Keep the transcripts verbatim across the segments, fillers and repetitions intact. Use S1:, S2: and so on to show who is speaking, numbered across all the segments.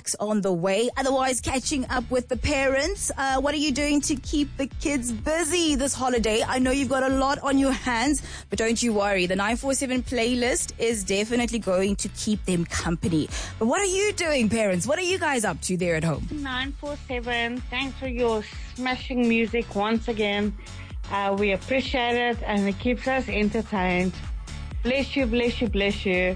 S1: packs on the way. Otherwise, catching up with the parents. Uh, what are you doing to keep the kids busy this holiday? I know you've got a lot on your hands, but don't you worry. The nine four seven playlist is definitely going to keep them company. But what are you doing, parents? What are you guys up to there at home?
S2: nine four seven, thanks for your smashing music once again. Uh, we appreciate it, and it keeps us entertained. Bless you, bless you, bless you.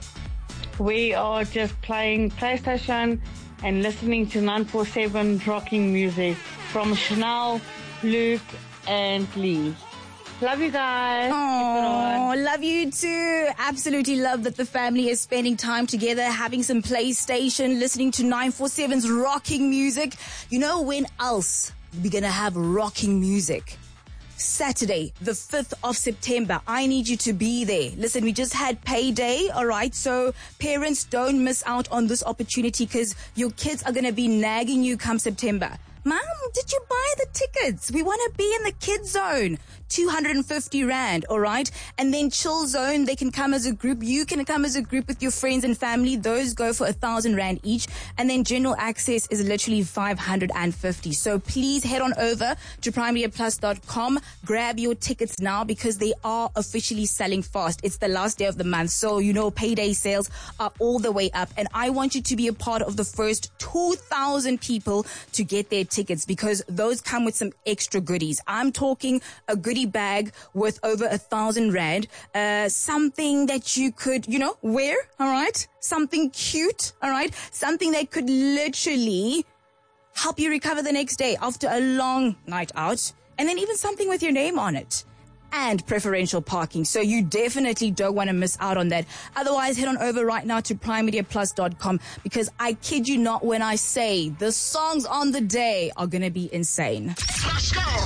S2: We are just playing PlayStation and listening to nine four seven rocking music from Chanel, Luke, and Lee. Love you guys.
S1: Oh, love you too. Absolutely love that the family is spending time together, having some PlayStation, listening to nine four seven's rocking music. You know when else we're going to have rocking music? Saturday, the fifth of September. I need you to be there. Listen, we just had payday, all right? So parents, don't miss out on this opportunity because your kids are going to be nagging you come September. Mom, did you buy the tickets? We want to be in the kids zone. two hundred fifty rand, all right? And then chill zone, they can come as a group. You can come as a group with your friends and family. Those go for one thousand rand each. And then general access is literally five hundred fifty. So please head on over to primary plus dot com. Grab your tickets now because they are officially selling fast. It's the last day of the month. So, you know, payday sales are all the way up. And I want you to be a part of the first two thousand people to get their tickets because those come with some extra goodies. I'm talking a goodie bag worth over a thousand rand, uh, something that you could, you know, wear, all right? Something cute, all right? Something that could literally help you recover the next day after a long night out. And then even something with your name on it. And preferential parking. So you definitely don't want to miss out on that. Otherwise, head on over right now to prime media plus dot com because I kid you not when I say the songs on the day are going to be insane.
S3: Let's go!